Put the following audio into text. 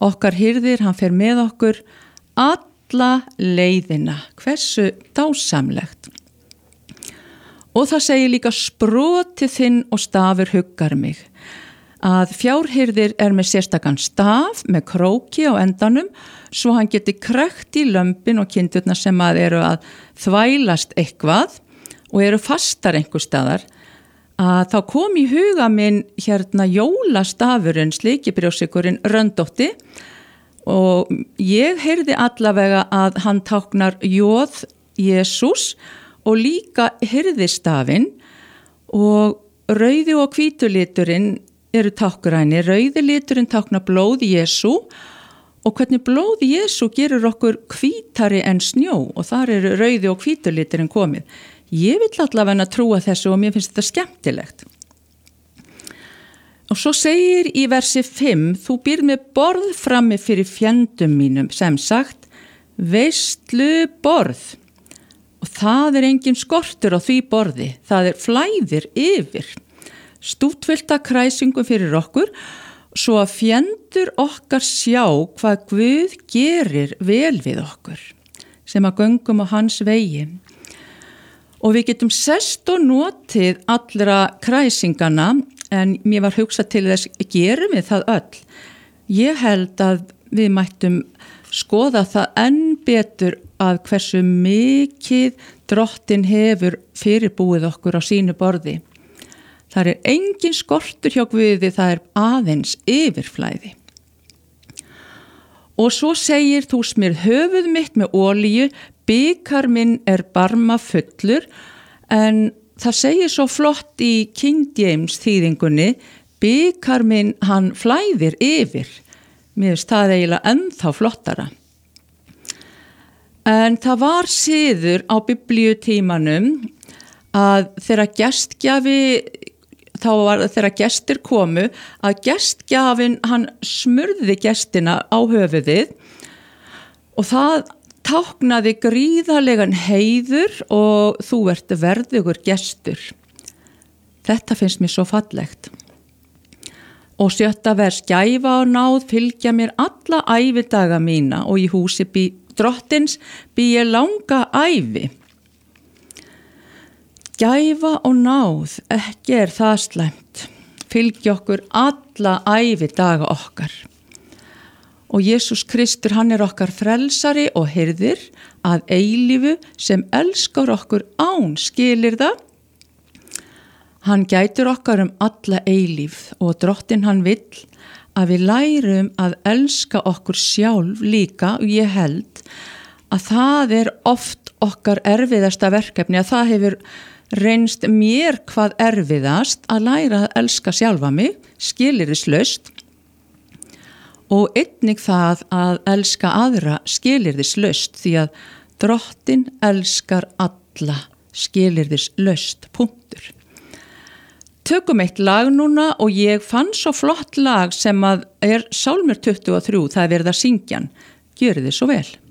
Okkar hirðir, hann fer með okkur alla leiðina. Hversu dásamlegt. Og það segir líka sproti þinn og stafur huggar mig. Að fjárhirðir með sérstakann staf með króki á endanum svo hann geti krökt í lömbin og kindurnar sem eru að þvælast eitthvað og eru fastar einhver staðar. Að þá kom í huga minn jólastafurinn, sleikibrjósikurinn Röndótti og ég heyrði allavega að hann táknar jóð Jesús og líka hirðistafinn og rauði og hvítu liturinn eru tákgræni. Rauði liturinn táknar blóð Jesú og hvernig blóð Jesú gerur okkur hvítari en snjó og þar eru rauði og hvítu liturinn komið. Ég vill allavega trúa þessu og mér finnst þetta skemmtilegt. Og svo segir í versi 5, þú býrð með borð frammi fyrir fjendum mínum, sem sagt, veislu borð. Og það engin skortur á því borði, það flæðir yfir. Stútfullt af kræsingum fyrir okkur, svo að fjendur okkar sjá hvað Guð gerir vel við okkur, sem að göngum á hans vegi. Og við getum sest og notið allra kræsingana, en mér var hugsað til þess, gerum við það öll. Ég held að við mættum skoða það enn betur að hversu mikið Drottinn hefur fyrirbúið okkur á sínu borði. Það engin skortur hjá Guði, það aðeins yfirflæði. Og svo segir þú smyrð höfuð mitt með olíu, bikar minn barma fullur, en það segir svo flott í King James þýðingunni, bikar minn hann flæðir yfir. Mér finnst það eiginlega ennþá flottara. En það var siður á biblíutímanum að þegar gestir komu, að gestgjafinn hann smurði gestina á höfuðið og það táknaði gríðarlegan heiður og þú verðugur gestur. Þetta finnst mér svo fallegt. Og 7. vers, gæfa og náð fylgja mér alla ævidaga mína og í húsi Drottins bý ég langa ævi. Gæfa og náð, ekki það slæmt, fylgja okkur alla ævidaga okkar. Og Jesús Kristur, hann okkar frelsari og hirðir að eilífu sem elskar okkur án skilyrða. Hann gætur okkar alla eilíf og Drottinn hann vill að við lærum að elska okkur sjálf líka og ég held að það oft okkar erfiðasta verkefni að það hefur reynst mér hvað erfiðast að læra að elska sjálfa mig, skilyrðislaust og einnig það að elska aðra skilyrðislaust því að Drottinn elskar alla skilyrðislaust, punktur. Tökum eitt lag núna og ég fann svo flott lag sem að Sálmur 23, það verið að syngja hann. Gjörið þið svo vel.